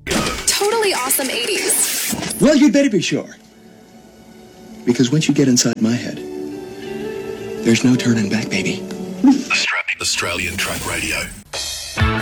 Totally awesome 80s. Well, you'd better be sure. Because once you get inside my head, there's no turning back, baby. Australian Track Radio.